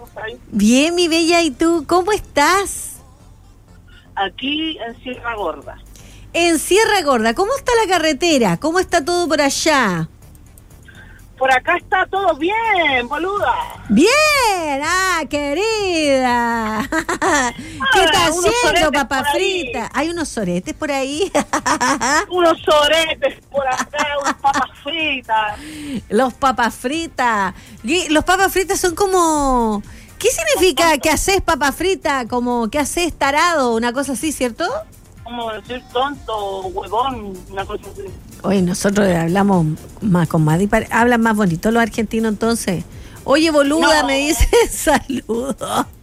¿cómo estás? Bien, mi bella, ¿y tú cómo estás? Aquí en Sierra Gorda. En Sierra Gorda, ¿cómo está la carretera? ¿Cómo está todo por allá? Por acá está todo bien, boluda. ¡Bien! ¡Ah, querida! ¿Qué está haciendo, papa frita? ¿Hay unos soretes por ahí? Unos soretes por acá, unas papas fritas. Los papas fritas. Los papas fritas son como... ¿Qué significa que haces papa frita? Como que haces tarado, una cosa así, ¿cierto? Como decir tonto, huevón, una cosa así. Oye, nosotros hablamos más con Madi, hablan más bonito los argentinos entonces. Oye, boluda, no. Me dice saludos.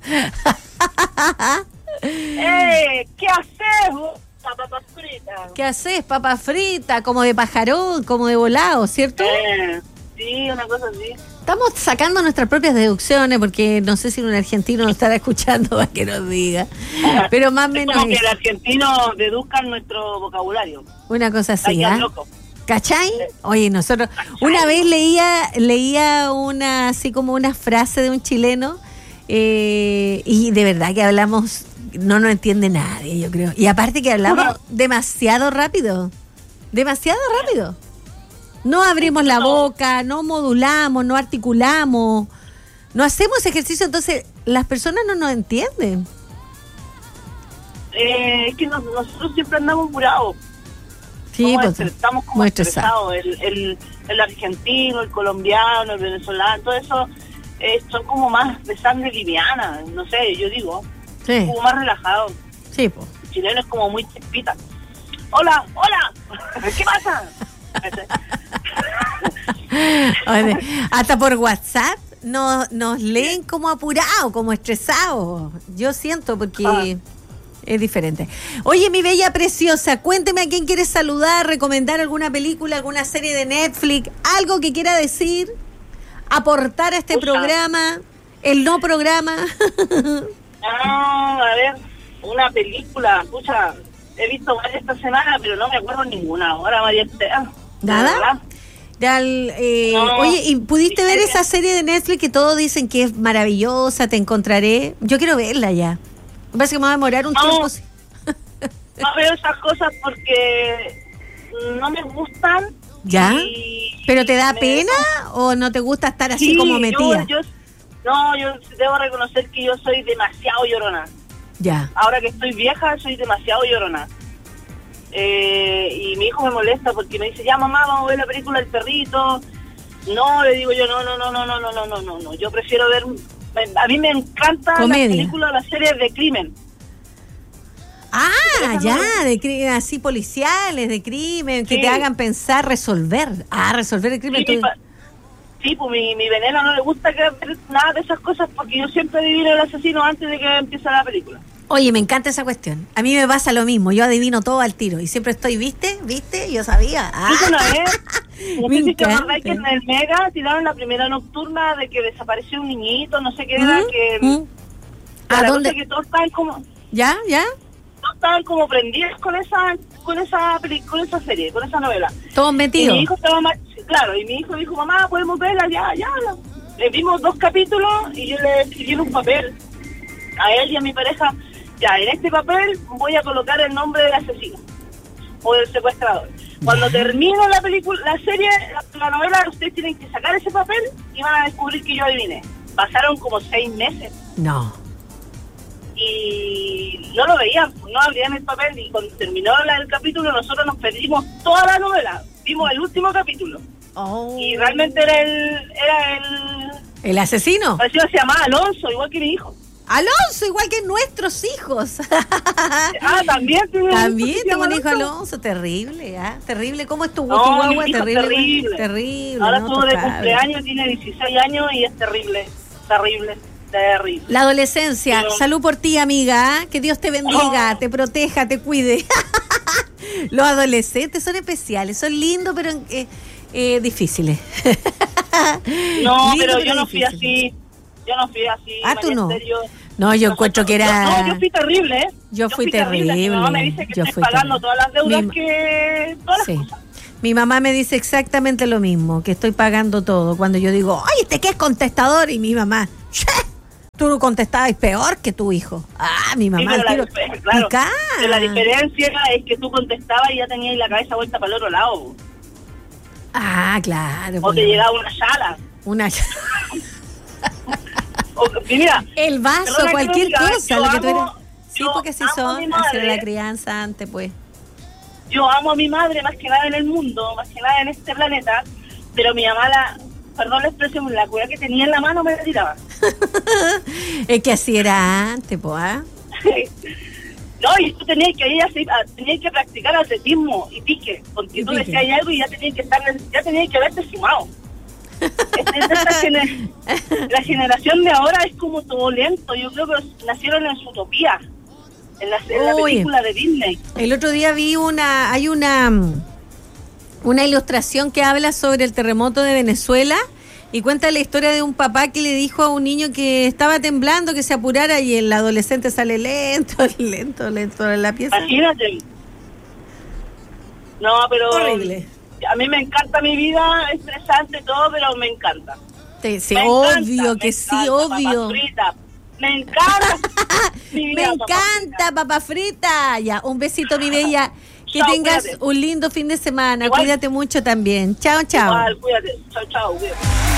¿Qué haces, papas fritas? ¿Qué haces, papa frita? Como de pajarón, como de volado, ¿cierto? Sí, una cosa así. Estamos sacando nuestras propias deducciones porque no sé si un argentino nos estará escuchando para que nos diga. Pero más o menos. Como que el argentino deduzca nuestro vocabulario. Una cosa así, ¿ah? Loco. ¿Cachai? Oye, nosotros una vez leía una así como una frase de un chileno y de verdad que hablamos, no nos entiende nadie, yo creo. Y aparte que hablamos demasiado rápido. No abrimos la boca, no modulamos, no articulamos, no hacemos ejercicio, entonces las personas no nos entienden. Es que nosotros siempre andamos apurados. Sí, pues, estamos como estresados. El argentino, el colombiano, el venezolano, todo eso son como más de sangre liviana, no sé, yo digo. Sí. Como más relajados. Sí, pues. El chileno es como muy chispita. Hola, ¿qué pasa? Oye, hasta por WhatsApp nos leen como apurados, como estresados. Yo siento porque es diferente. Oye, mi bella preciosa, cuénteme a quién quieres saludar, recomendar alguna película, alguna serie de Netflix, algo que quiera decir, aportar a este programa, el no programa. A ver, una película, escucha, he visto varias esta semana, pero no me acuerdo ninguna. Ahora, María Estela. ¿Nada? No, oye, ¿y pudiste ver esa serie de Netflix que todos dicen que es maravillosa, Te encontraré? Yo quiero verla ya. Me parece que me va a demorar un tiempo. No veo esas cosas porque no me gustan. ¿Ya? ¿Pero te da pena o no te gusta estar así como metida? Yo debo reconocer que yo soy demasiado llorona. Ya. Ahora que estoy vieja, soy demasiado llorona. Y mi hijo me molesta porque me dice, ya mamá, vamos a ver la película del perrito. No, le digo yo, no. Yo prefiero ver, a mí me encanta la película, las series de crimen. Así policiales, de crimen, que te hagan pensar, resolver el crimen. Sí, pues mi veneno no le gusta ver nada de esas cosas porque yo siempre adivino el asesino antes de que empiece la película. Oye, me encanta esa cuestión. A mí me pasa lo mismo, yo adivino todo al tiro y siempre estoy, ¿viste? Yo sabía. No sé si te acordás que en el Mega tiraron la primera nocturna de que desapareció un niñito, no sé qué era, que... ¿A dónde? Que todos estaban como... ¿Ya? Todos estaban como prendidos con esa serie, con esa novela. Todos metidos. Y mi hijo estaba y mi hijo dijo, mamá, podemos verla, ya. Le vimos 2 capítulos y yo le escribí en un papel a él y a mi pareja, ya, en este papel voy a colocar el nombre del asesino o del secuestrador. Cuando termine la serie, la novela, ustedes tienen que sacar ese papel y van a descubrir que yo adiviné. Pasaron como 6 meses. No. Y no lo veían, no abrían el papel y cuando terminó el capítulo nosotros nos perdimos toda la novela. Vimos el último capítulo. Y realmente era ¿el asesino? Parecía que se llamaba Alonso, igual que mi hijo. Alonso, igual que nuestros hijos. También tengo un hijo Alonso, terrible, terrible. ¿Cómo es tu guagua? Terrible. Ahora estuvo de cumpleaños, tiene 16 años y es terrible. La adolescencia, salud por ti, amiga, que Dios te bendiga, te proteja, te cuide. Los adolescentes son especiales, son lindos, pero difíciles. No, pero yo no fui así. ¿Tú no? No, yo encuentro que era... No, yo fui terrible, Yo fui terrible. Mi mamá me dice que estoy pagando todas las deudas todas las cosas. Mi mamá me dice exactamente lo mismo, que estoy pagando todo. Cuando yo digo, ¡ay, este qué es contestador! Y mi mamá, tú contestabas peor que tu hijo. Mi mamá. Sí, claro, pero la diferencia es que tú contestabas y ya tenías la cabeza vuelta para el otro lado. Claro. O te llegaba una chala. Mira, el vaso, cualquier cosa. Lo que tú eres. Sí, porque así son. Hacer la crianza antes, pues. Yo amo a mi madre más que nada en el mundo, más que nada en este planeta, pero mi mamá, perdón la expresión, la cueva que tenía en la mano me la tiraba. Es que así era antes, pues, No, y tú tenías que practicar atletismo y pique, porque tú decías algo y ya tenías que haberte sumado. La generación de ahora es como todo lento. Yo creo que nacieron en su utopía, en la película de Disney. El otro día vi hay una ilustración que habla sobre el terremoto de Venezuela y cuenta la historia de un papá que le dijo a un niño que estaba temblando que se apurara y el adolescente sale lento en la pieza. Imagínate. No, pero horrible. A mí me encanta mi vida, estresante todo, pero me encanta. Sí, obvio que sí, obvio. Me encanta. Me encanta, papa frita. Ya, un besito, mi bella. Que chao, tengas cuídate. un lindo fin de semana. Igual. Cuídate mucho también. Chao, chao. Igual, cuídate. Chao, cuídate.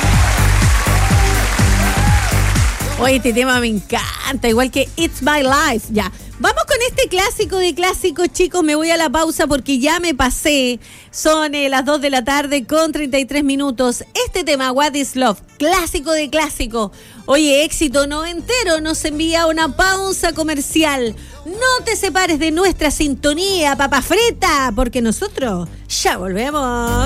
Oye, este tema me encanta, igual que It's My Life. Ya, vamos con este clásico de clásicos, chicos. Me voy a la pausa porque ya me pasé. Son las 2 de la tarde con 33 minutos. Este tema, What is Love, clásico de clásico. Oye, éxito noventero, nos envía una pausa comercial. No te separes de nuestra sintonía, papa frita, porque nosotros ya volvemos.